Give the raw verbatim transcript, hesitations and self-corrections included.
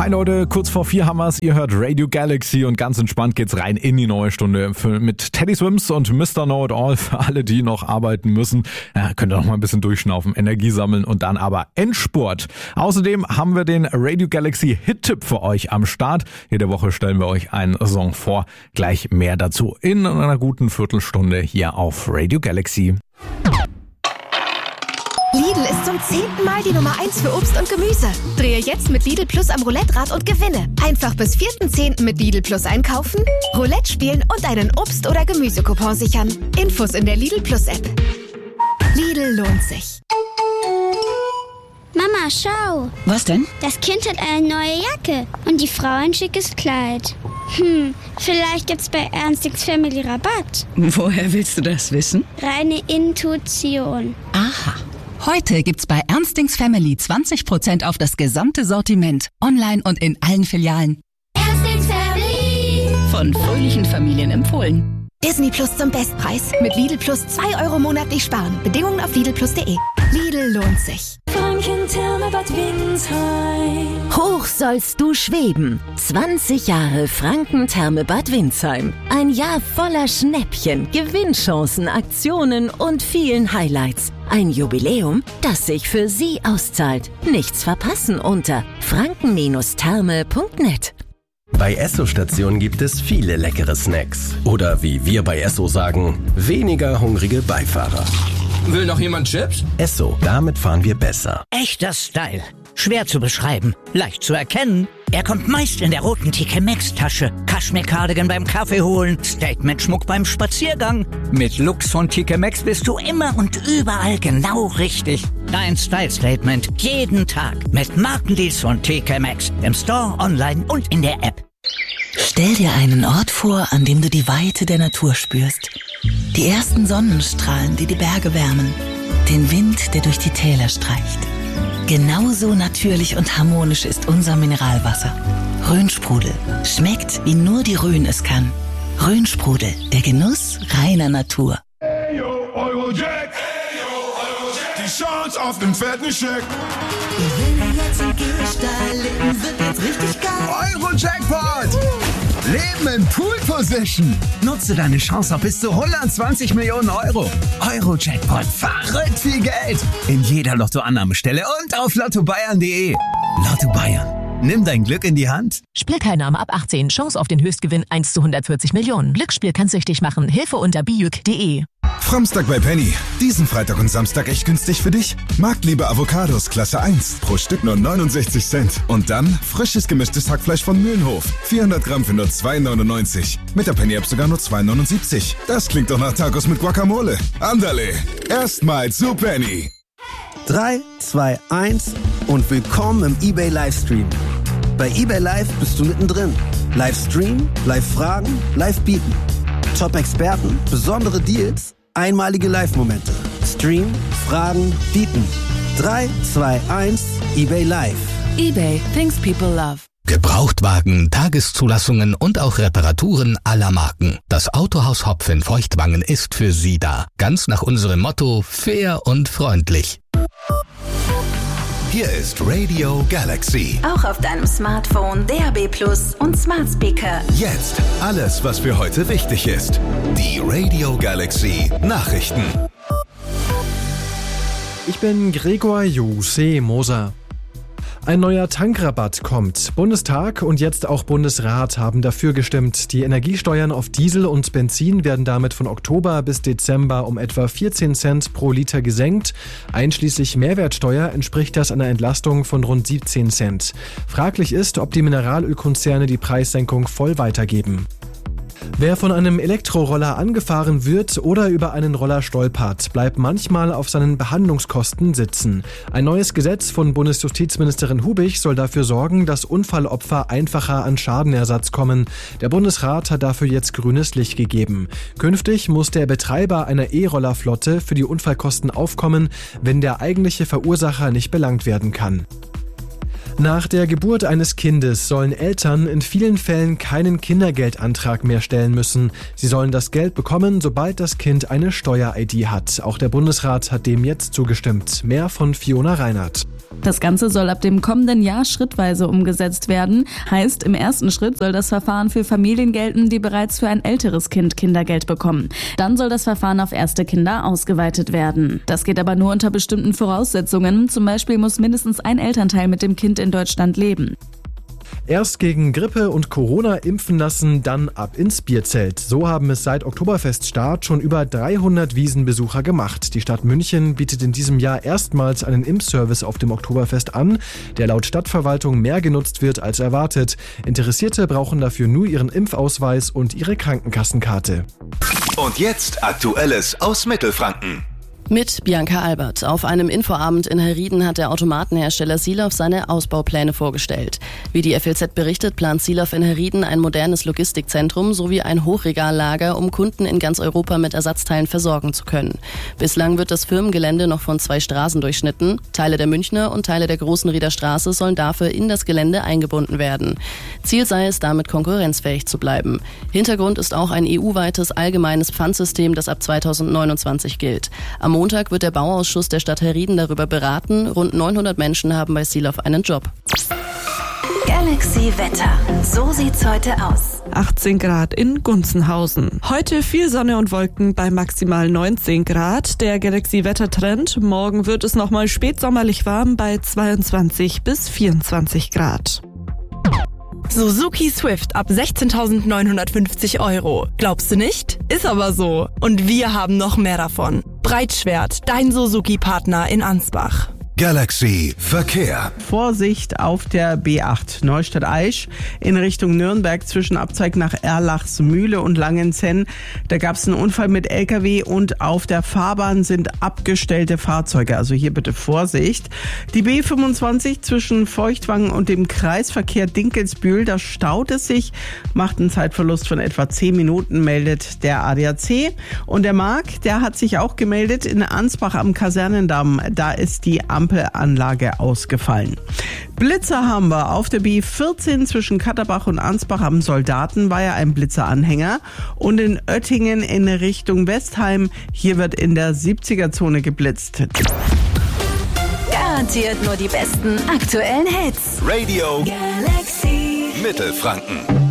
Hi Leute, kurz vor vier haben wir's. Ihr hört Radio Galaxy und ganz entspannt geht's rein in die neue Stunde für, mit Teddy Swims und Mister Know-It-All. Für alle, die noch arbeiten müssen, ja, könnt ihr noch mal ein bisschen durchschnaufen, Energie sammeln und dann aber Endspurt. Außerdem haben wir den Radio Galaxy Hit-Tipp für euch am Start. Jede Woche stellen wir euch einen Song vor. Gleich mehr dazu in einer guten Viertelstunde hier auf Radio Galaxy. Lidl ist zum zehnten Mal die Nummer eins für Obst und Gemüse. Drehe jetzt mit Lidl Plus am Roulette-Rad und gewinne. Einfach bis vierten zehnten mit Lidl Plus einkaufen, Roulette spielen und einen Obst- oder Gemüsecoupon sichern. Infos in der Lidl Plus App. Lidl lohnt sich. Mama, schau. Was denn? Das Kind hat eine neue Jacke und die Frau ein schickes Kleid. Hm, vielleicht gibt's bei Ernstings Family Rabatt. Woher willst du das wissen? Reine Intuition. Aha. Heute gibt's bei Ernstings Family zwanzig Prozent auf das gesamte Sortiment. Online und in allen Filialen. Ernstings Family. Von fröhlichen Familien empfohlen. Disney Plus zum Bestpreis. Mit Lidl Plus zwei Euro monatlich sparen. Bedingungen auf lidl plus punkt de. Lidl lohnt sich. Franken-Therme Bad Windsheim. Hoch sollst du schweben. zwanzig Jahre Franken-Therme Bad Windsheim. Ein Jahr voller Schnäppchen, Gewinnchancen, Aktionen und vielen Highlights. Ein Jubiläum, das sich für Sie auszahlt. Nichts verpassen unter franken Therme punkt net. Bei Esso-Stationen gibt es viele leckere Snacks. Oder wie wir bei Esso sagen, weniger hungrige Beifahrer. Will noch jemand Chips? Esso, damit fahren wir besser. Echter Style. Schwer zu beschreiben, leicht zu erkennen. Er kommt meist in der roten T K Maxx-Tasche. Kaschmir-Cardigan beim Kaffee holen, Statement-Schmuck beim Spaziergang. Mit Looks von T K Maxx bist du immer und überall genau richtig. Dein Style-Statement jeden Tag mit Markendeals von T K Maxx. Im Store, online und in der App. Stell dir einen Ort vor, an dem du die Weite der Natur spürst. Die ersten Sonnenstrahlen, die die Berge wärmen. Den Wind, der durch die Täler streicht. Genauso natürlich und harmonisch ist unser Mineralwasser. Rhönsprudel. Schmeckt, wie nur die Rhön es kann. Rhönsprudel. Der Genuss reiner Natur. Hey yo, Eurojack. Hey yo, Eurojack. Die Chance auf den fetten Scheck. Gewinne jetzt und geh steil, Leben wird jetzt richtig geil. Eurojackpot! Leben in Pool Position. Nutze deine Chance auf bis zu hundertzwanzig Millionen Euro. Eurojackpot, verrückt viel Geld. In jeder Lottoannahmestelle und auf lotto bayern punkt de. Lotto Bayern. Nimm dein Glück in die Hand. Spielteilnahme ab achtzehn. Chance auf den Höchstgewinn eins zu hundertvierzig Millionen. Glücksspiel kann süchtig machen. Hilfe unter bijuk punkt de. Framstag bei Penny. Diesen Freitag und Samstag echt günstig für dich. Marktliebe Avocados Klasse eins. Pro Stück nur neunundsechzig Cent. Und dann frisches gemischtes Hackfleisch von Mühlenhof. vierhundert Gramm für nur zwei neunundneunzig. Mit der Penny-App sogar nur zwei neunundsiebzig. Das klingt doch nach Tacos mit Guacamole. Andale. Erstmal zu Penny. drei, zwei, eins und willkommen im eBay Livestream. Bei eBay Live bist du mittendrin. Livestream, Live-Fragen, Live-Bieten. Top-Experten, besondere Deals, einmalige Live-Momente. Stream, Fragen, Bieten. drei, zwei, eins, eBay Live. eBay, things people love. Gebrauchtwagen, Tageszulassungen und auch Reparaturen aller Marken. Das Autohaus Hopf in Feuchtwangen ist für Sie da. Ganz nach unserem Motto, fair und freundlich. Hier ist Radio Galaxy. Auch auf deinem Smartphone, D A B Plus und Smart Speaker. Jetzt alles, was für heute wichtig ist. Die Radio Galaxy Nachrichten. Ich bin Gregor Jose Moser. Ein neuer Tankrabatt kommt. Bundestag und jetzt auch Bundesrat haben dafür gestimmt. Die Energiesteuern auf Diesel und Benzin werden damit von Oktober bis Dezember um etwa vierzehn Cent pro Liter gesenkt. Einschließlich Mehrwertsteuer entspricht das einer Entlastung von rund siebzehn Cent. Fraglich ist, ob die Mineralölkonzerne die Preissenkung voll weitergeben. Wer von einem Elektroroller angefahren wird oder über einen Roller stolpert, bleibt manchmal auf seinen Behandlungskosten sitzen. Ein neues Gesetz von Bundesjustizministerin Hubich soll dafür sorgen, dass Unfallopfer einfacher an Schadenersatz kommen. Der Bundesrat hat dafür jetzt grünes Licht gegeben. Künftig muss der Betreiber einer E-Rollerflotte für die Unfallkosten aufkommen, wenn der eigentliche Verursacher nicht belangt werden kann. Nach der Geburt eines Kindes sollen Eltern in vielen Fällen keinen Kindergeldantrag mehr stellen müssen. Sie sollen das Geld bekommen, sobald das Kind eine Steuer-I D hat. Auch der Bundesrat hat dem jetzt zugestimmt. Mehr von Fiona Reinhardt. Das Ganze soll ab dem kommenden Jahr schrittweise umgesetzt werden. Heißt, im ersten Schritt soll das Verfahren für Familien gelten, die bereits für ein älteres Kind Kindergeld bekommen. Dann soll das Verfahren auf erste Kinder ausgeweitet werden. Das geht aber nur unter bestimmten Voraussetzungen. Zum Beispiel muss mindestens ein Elternteil mit dem Kind in Deutschland leben. Erst gegen Grippe und Corona impfen lassen, dann ab ins Bierzelt. So haben es seit Oktoberfeststart schon über dreihundert Wiesenbesucher gemacht. Die Stadt München bietet in diesem Jahr erstmals einen Impfservice auf dem Oktoberfest an, der laut Stadtverwaltung mehr genutzt wird als erwartet. Interessierte brauchen dafür nur ihren Impfausweis und ihre Krankenkassenkarte. Und jetzt Aktuelles aus Mittelfranken. Mit Bianca Albert. Auf einem Infoabend in Herrieden hat der Automatenhersteller Siloff seine Ausbaupläne vorgestellt. Wie die F L Z berichtet, plant Siloff in Herrieden ein modernes Logistikzentrum sowie ein Hochregallager, um Kunden in ganz Europa mit Ersatzteilen versorgen zu können. Bislang wird das Firmengelände noch von zwei Straßen durchschnitten. Teile der Münchner und Teile der Großenrieder Straße sollen dafür in das Gelände eingebunden werden. Ziel sei es, damit konkurrenzfähig zu bleiben. Hintergrund ist auch ein E U-weites allgemeines Pfandsystem, das ab zweitausendneunundzwanzig gilt. Am Montag wird der Bauausschuss der Stadt Herrieden darüber beraten. Rund neunhundert Menschen haben bei Siloff einen Job. Galaxy Wetter. So sieht's heute aus. achtzehn Grad in Gunzenhausen. Heute viel Sonne und Wolken bei maximal neunzehn Grad. Der Galaxy Wettertrend. Morgen wird es nochmal spätsommerlich warm bei zweiundzwanzig bis vierundzwanzig Grad. Suzuki Swift ab sechzehntausendneunhundertfünfzig Euro. Glaubst du nicht? Ist aber so. Und wir haben noch mehr davon. Breitschwert, dein Suzuki-Partner in Ansbach. Galaxy Verkehr. Vorsicht auf der B acht Neustadt-Aisch in Richtung Nürnberg zwischen Abzweig nach Erlachsmühle und Langenzenn. Da gab es einen Unfall mit L K W und auf der Fahrbahn sind abgestellte Fahrzeuge. Also hier bitte Vorsicht. Die B fünfundzwanzig zwischen Feuchtwangen und dem Kreisverkehr Dinkelsbühl, da staut es sich, macht einen Zeitverlust von etwa zehn Minuten, meldet der A D A C. Und der Marc, der hat sich auch gemeldet in Ansbach am Kasernendamm. Da ist die Ampel Anlage ausgefallen. Blitzer haben wir auf der B vierzehn zwischen Katterbach und Ansbach am Soldatenweiher, ein Blitzeranhänger. Und in Oettingen in Richtung Westheim, hier wird in der siebziger-Zone geblitzt. Garantiert nur die besten aktuellen Hits. Radio Galaxy Mittelfranken.